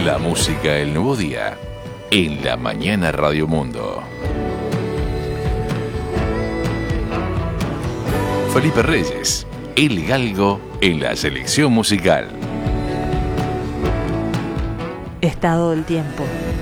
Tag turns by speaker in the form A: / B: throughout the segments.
A: La música del nuevo día en la mañana Radio Mundo. Felipe Reyes, El Galgo en la selección musical.
B: Estado del tiempo.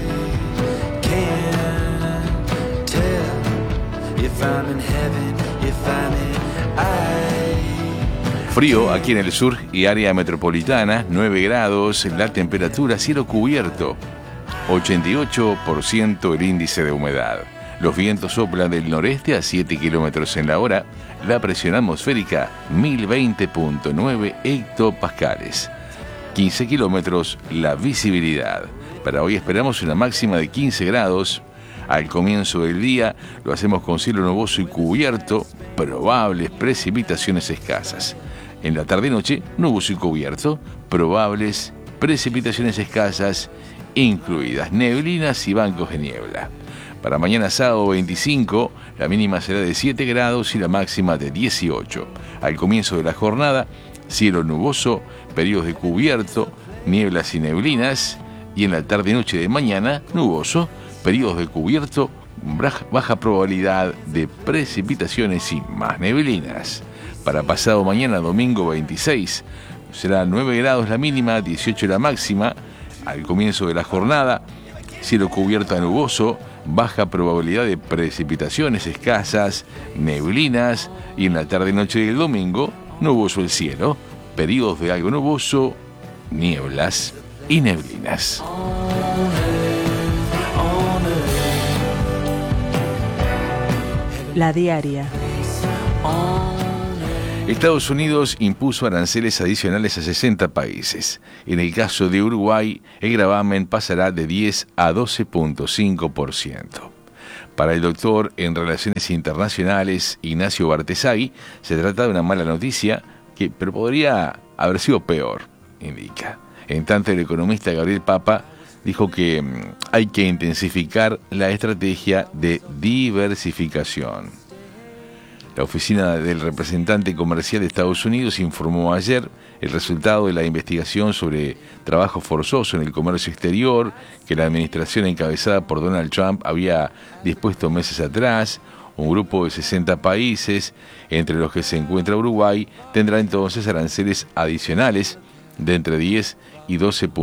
A: Frío aquí en el sur y área metropolitana, 9 grados, la temperatura, cielo cubierto, 88% el índice de humedad. Los vientos soplan del noreste a 7 kilómetros en la hora, la presión atmosférica 1020.9 hectopascales. 15 kilómetros la visibilidad. Para hoy esperamos una máxima de 15 grados. Al comienzo del día lo hacemos con cielo nuboso y cubierto, probables precipitaciones escasas. En la tarde-noche, nuboso y cubierto, probables precipitaciones escasas, incluidas neblinas y bancos de niebla. Para mañana sábado 25, la mínima será de 7 grados y la máxima de 18. Al comienzo de la jornada, cielo nuboso, periodos de cubierto, nieblas y neblinas, y en la tarde-noche de mañana, nuboso, periodos de cubierto, baja probabilidad de precipitaciones y más neblinas. Para pasado mañana, domingo 26, será 9 grados la mínima, 18 la máxima. Al comienzo de la jornada, cielo cubierto a nuboso, baja probabilidad de precipitaciones escasas, neblinas, y en la tarde-noche del domingo, nuboso el cielo, periodos de algo nuboso, nieblas y neblinas.
B: La diaria.
A: Estados Unidos impuso aranceles adicionales a 60 países. En el caso de Uruguay, el gravamen pasará de 10 a 12.5%. Para el doctor en Relaciones Internacionales, Ignacio Bartesagui, se trata de una mala noticia, pero podría haber sido peor, indica. En tanto, el economista Gabriel Papa dijo que hay que intensificar la estrategia de diversificación. La oficina del representante comercial de Estados Unidos informó ayer el resultado de la investigación sobre trabajo forzoso en el comercio exterior que la administración encabezada por Donald Trump había dispuesto meses atrás. Un grupo de 60 países, entre los que se encuentra Uruguay, tendrá entonces aranceles adicionales de entre 10 y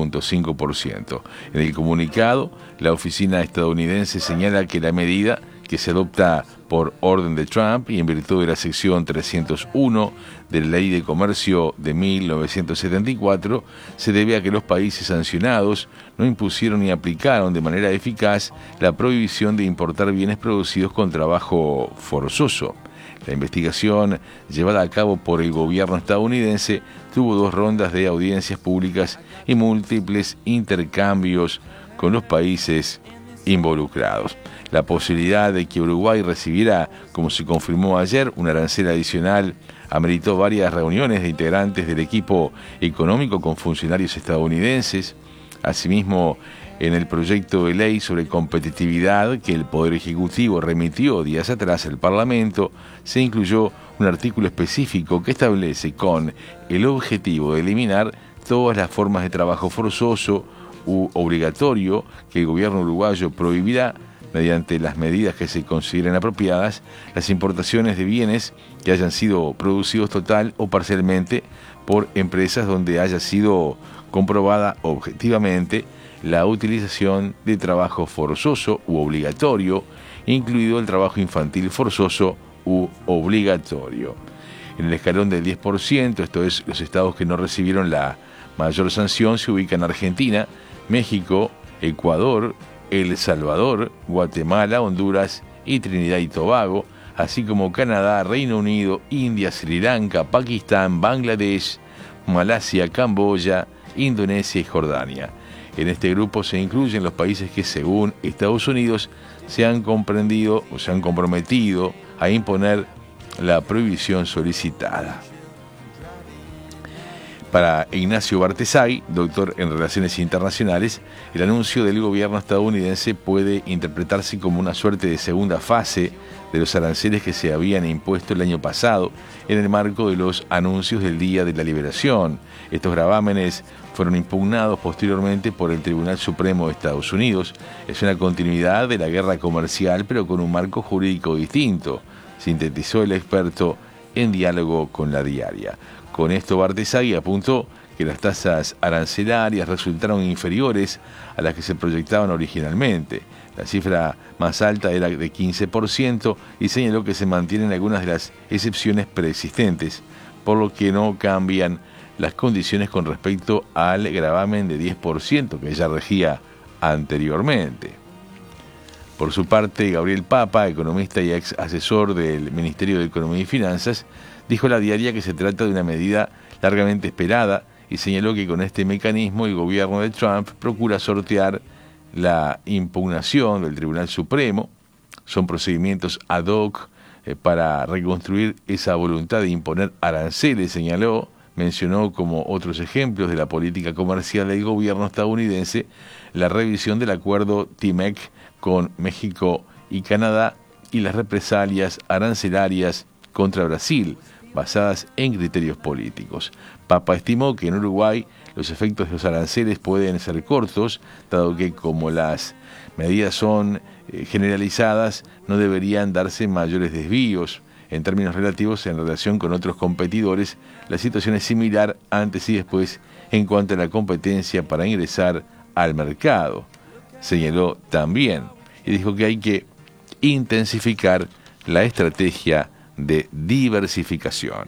A: 12.5%. En el comunicado, la oficina estadounidense señala que la medida, que se adopta por orden de Trump y en virtud de la sección 301 de la Ley de Comercio de 1974, se debe a que los países sancionados no impusieron ni aplicaron de manera eficaz la prohibición de importar bienes producidos con trabajo forzoso. La investigación llevada a cabo por el gobierno estadounidense tuvo 2 rondas de audiencias públicas y múltiples intercambios con los países involucrados. La posibilidad de que Uruguay recibiera, como se confirmó ayer, un arancel adicional ameritó varias reuniones de integrantes del equipo económico con funcionarios estadounidenses. Asimismo, en el proyecto de ley sobre competitividad que el Poder Ejecutivo remitió días atrás al Parlamento, se incluyó un artículo específico que establece con el objetivo de eliminar todas las formas de trabajo forzoso u obligatorio que el gobierno uruguayo prohibirá, mediante las medidas que se consideren apropiadas, las importaciones de bienes que hayan sido producidos total o parcialmente por empresas donde haya sido comprobada objetivamente la utilización de trabajo forzoso u obligatorio, incluido el trabajo infantil forzoso u obligatorio. En el escalón del 10%, esto es, los estados que no recibieron la mayor sanción, se ubican Argentina, México, Ecuador, El Salvador, Guatemala, Honduras y Trinidad y Tobago, así como Canadá, Reino Unido, India, Sri Lanka, Pakistán, Bangladesh, Malasia, Camboya, Indonesia y Jordania. En este grupo se incluyen los países que, según Estados Unidos, se han comprometido a imponer la prohibición solicitada. Para Ignacio Bartesagui, doctor en Relaciones Internacionales, el anuncio del gobierno estadounidense puede interpretarse como una suerte de segunda fase de los aranceles que se habían impuesto el año pasado en el marco de los anuncios del Día de la Liberación. Estos gravámenes fueron impugnados posteriormente por el Tribunal Supremo de Estados Unidos. Es una continuidad de la guerra comercial, pero con un marco jurídico distinto, sintetizó el experto en diálogo con La Diaria. Con esto, Bartesagui apuntó que las tasas arancelarias resultaron inferiores a las que se proyectaban originalmente. La cifra más alta era de 15% y señaló que se mantienen algunas de las excepciones preexistentes, por lo que no cambian las condiciones con respecto al gravamen de 10% que ya regía anteriormente. Por su parte, Gabriel Papa, economista y ex asesor del Ministerio de Economía y Finanzas, dijo a La Diaria que se trata de una medida largamente esperada y señaló que con este mecanismo el gobierno de Trump procura sortear la impugnación del Tribunal Supremo. Son procedimientos ad hoc para reconstruir esa voluntad de imponer aranceles, señaló. Mencionó como otros ejemplos de la política comercial del gobierno estadounidense la revisión del acuerdo TMEC con México y Canadá y las represalias arancelarias contra Brasil, basadas en criterios políticos. Papa estimó que en Uruguay los efectos de los aranceles pueden ser cortos, dado que como las medidas son generalizadas, no deberían darse mayores desvíos. En términos relativos, en relación con otros competidores, la situación es similar antes y después en cuanto a la competencia para ingresar al mercado. Señaló también y dijo que hay que intensificar la estrategia de diversificación.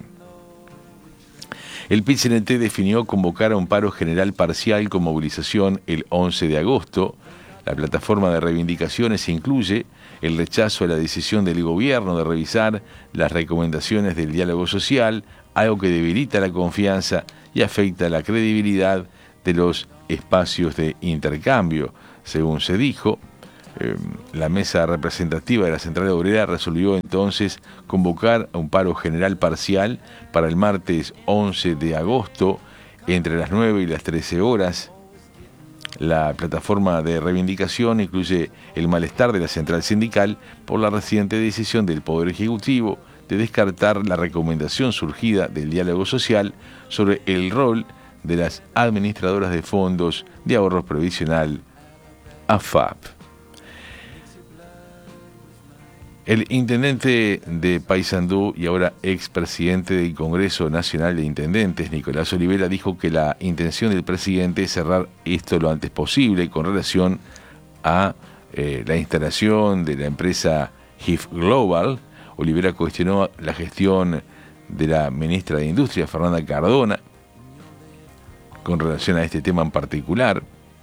A: El PIT-CNT definió convocar a un paro general parcial con movilización el 11 de agosto. La plataforma de reivindicaciones incluye el rechazo a la decisión del gobierno de revisar las recomendaciones del diálogo social, algo que debilita la confianza y afecta la credibilidad de los espacios de intercambio. Según se dijo, la mesa representativa de la Central Obrera resolvió entonces convocar a un paro general parcial para el martes 11 de agosto entre las 9 y las 13 horas. La plataforma de reivindicación incluye el malestar de la central sindical por la reciente decisión del Poder Ejecutivo de descartar la recomendación surgida del diálogo social sobre el rol de las administradoras de fondos de ahorro previsional, AFAP. El intendente de Paysandú y ahora expresidente del Congreso Nacional de Intendentes, Nicolás Olivera, dijo que la intención del presidente es cerrar esto lo antes posible con relación a la instalación de la empresa HIF Global. Olivera cuestionó la gestión de la ministra de Industria, Fernanda Cardona, con relación a este tema en particular.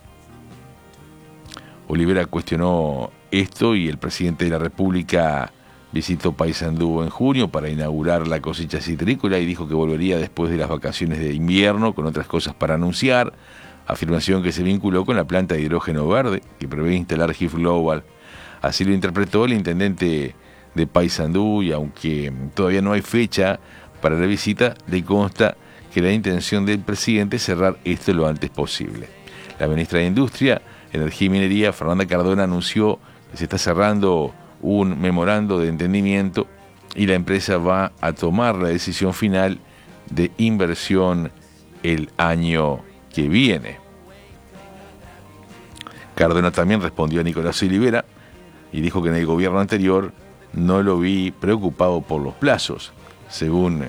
A: Olivera cuestionó esto y el presidente de la República visitó Paysandú en junio para inaugurar la cosecha citrícola y dijo que volvería después de las vacaciones de invierno con otras cosas para anunciar, afirmación que se vinculó con la planta de hidrógeno verde que prevé instalar HIF Global. Así lo interpretó el intendente de Paysandú y aunque todavía no hay fecha para la visita, le consta que la intención del presidente es cerrar esto lo antes posible. La ministra de Industria, Energía y Minería, Fernanda Cardona, anunció que se está cerrando un memorando de entendimiento y la empresa va a tomar la decisión final de inversión el año que viene. Cardona también respondió a Nicolás Olivera y dijo que en el gobierno anterior no lo vi preocupado por los plazos, según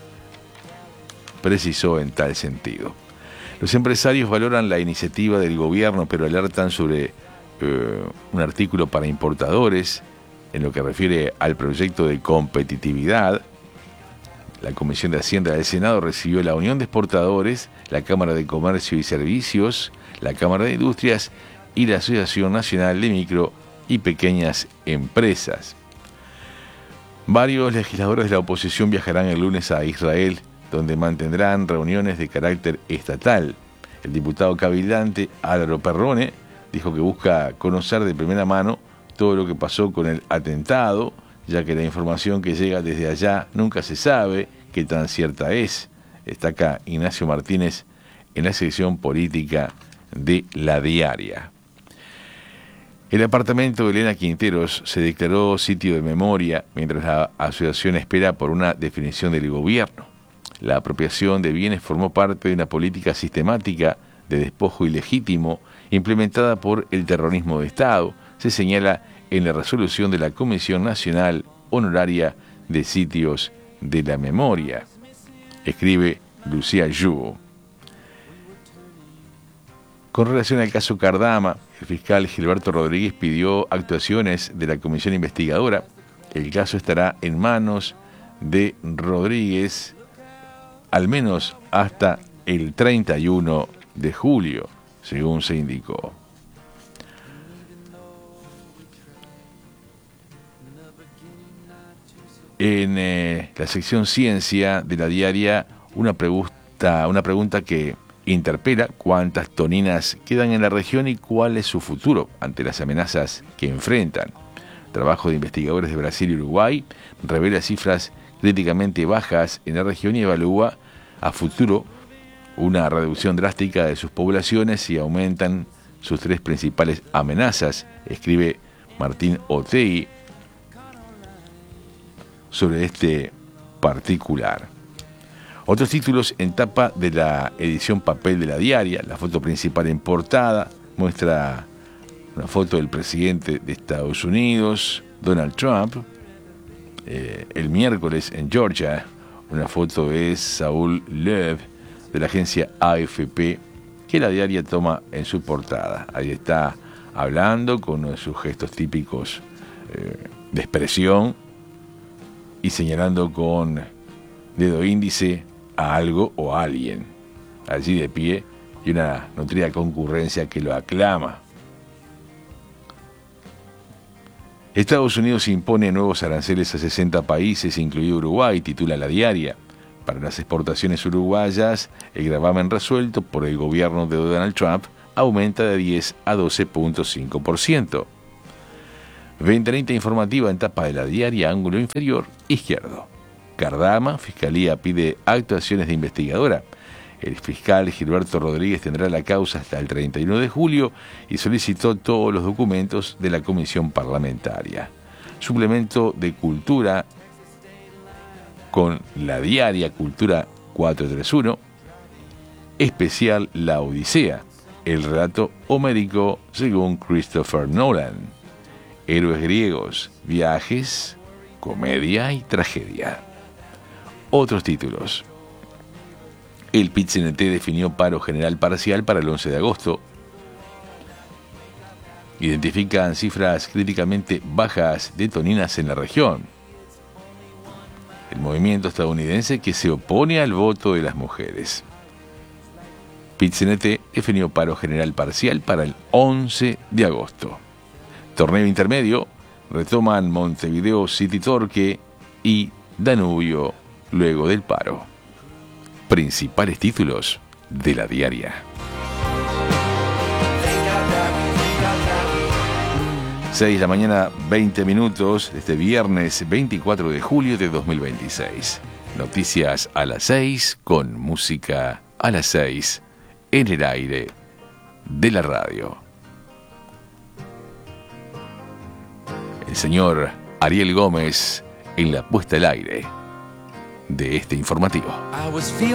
A: precisó en tal sentido. Los empresarios valoran la iniciativa del gobierno, pero alertan sobre un artículo para importadores en lo que refiere al proyecto de competitividad. La Comisión de Hacienda del Senado recibió la Unión de Exportadores, la Cámara de Comercio y Servicios, la Cámara de Industrias y la Asociación Nacional de Micro y Pequeñas Empresas. Varios legisladores de la oposición viajarán el lunes a Israel, donde mantendrán reuniones de carácter estatal. El diputado cabildante Álvaro Perrone dijo que busca conocer de primera mano todo lo que pasó con el atentado, ya que la información que llega desde allá nunca se sabe qué tan cierta es. Destaca Ignacio Martínez en la sección política de La Diaria. El apartamento de Elena Quinteros se declaró sitio de memoria mientras la asociación espera por una definición del gobierno. La apropiación de bienes formó parte de una política sistemática de despojo ilegítimo implementada por el terrorismo de Estado, se señala en la resolución de la Comisión Nacional Honoraria de Sitios de la Memoria. Escribe Lucía Yu. Con relación al caso Cardama, el fiscal Gilberto Rodríguez pidió actuaciones de la comisión investigadora. El caso estará en manos de Rodríguez al menos hasta el 31 de julio, según se indicó. En la sección Ciencia de la Diaria, una pregunta que interpela cuántas toninas quedan en la región y cuál es su futuro ante las amenazas que enfrentan. Trabajo de investigadores de Brasil y Uruguay revela cifras críticamente bajas en la región y evalúa a futuro una reducción drástica de sus poblaciones si aumentan sus tres principales amenazas, escribe Martín Otegi sobre este particular. Otros títulos en tapa de la edición papel de la Diaria. La foto principal en portada muestra una foto del presidente de Estados Unidos, Donald Trump. El miércoles en Georgia, una foto es Saúl Lev de la agencia AFP, que la Diaria toma en su portada. Ahí está hablando con uno de sus gestos típicos de expresión y señalando con dedo índice a algo o a alguien, allí de pie, y una nutrida concurrencia que lo aclama. Estados Unidos impone nuevos aranceles a 60 países, incluido Uruguay, titula la Diaria. Para las exportaciones uruguayas, el gravamen resuelto por el gobierno de Donald Trump aumenta de 10 a 12.5%. Ventanita informativa en tapa de la Diaria, ángulo inferior izquierdo. Cardama, Fiscalía pide actuaciones de investigadora. El fiscal Gilberto Rodríguez tendrá la causa hasta el 31 de julio y solicitó todos los documentos de la comisión parlamentaria. Suplemento de Cultura con la Diaria Cultura 431. Especial La Odisea, el relato homérico según Christopher Nolan. Héroes griegos, viajes, comedia y tragedia. Otros títulos. El PIT-CNT definió paro general parcial para el 11 de agosto. Identifican cifras críticamente bajas de toninas en la región. El movimiento estadounidense que se opone al voto de las mujeres. PIT-CNT definió paro general parcial para el 11 de agosto. Torneo intermedio, retoman Montevideo City Torque y Danubio luego del paro. Principales títulos de la Diaria. 6 de la mañana, 20 minutos, este viernes 24 de julio de 2026. Noticias a las 6, con música a las 6, en el aire de la radio. El señor Ariel Gómez en la puesta al aire de este informativo.